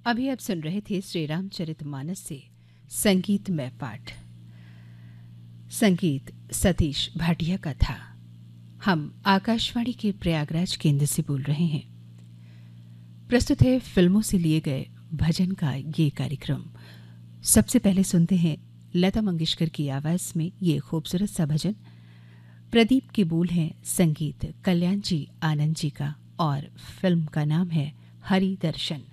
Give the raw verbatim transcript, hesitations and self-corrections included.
अभी आप सुन रहे थे श्री रामचरितमानस से संगीतमय पाठ। संगीत सतीश भाटिया का था। हम आकाशवाणी के प्रयागराज केंद्र से बोल रहे हैं। प्रस्तुत है फिल्मों से लिए गए भजन का ये कार्यक्रम। सबसे पहले सुनते हैं लता मंगेशकर की आवाज में ये खूबसूरत सा भजन। प्रदीप के बोल हैं, संगीत कल्याण जी आनंद जी का और फिल्म का नाम है हरि दर्शन।